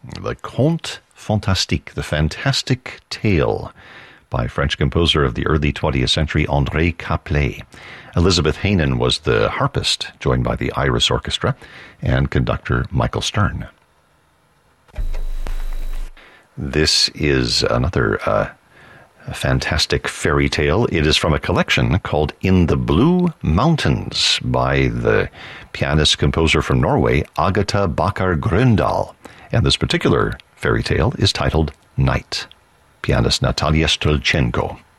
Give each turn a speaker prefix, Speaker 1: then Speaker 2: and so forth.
Speaker 1: The Conte Fantastique, the Fantastic Tale, by French composer of the early 20th century, André Caplet. Elizabeth Heynen was the harpist, joined by the Iris Orchestra, and conductor Michael Stern. This is another fantastic fairy tale. It is from a collection called In the Blue Mountains by the pianist-composer from Norway, Agatha Bakkar Grøndal. And this particular fairy tale is titled Night. Pianist Natalia Strelchenko.